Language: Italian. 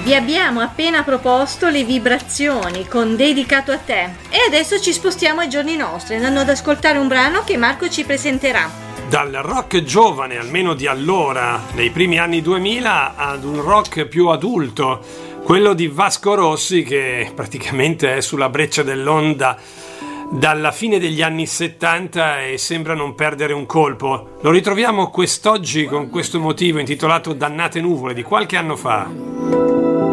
Vi abbiamo appena proposto Le Vibrazioni con Dedicato a te e adesso ci spostiamo ai giorni nostri andando ad ascoltare un brano che Marco ci presenterà. Dal rock giovane, almeno di allora, nei primi anni 2000, ad un rock più adulto, quello di Vasco Rossi, che praticamente è sulla breccia dell'onda dalla fine degli anni 70 e sembra non perdere un colpo. Lo ritroviamo quest'oggi con questo motivo intitolato Dannate nuvole di qualche anno fa.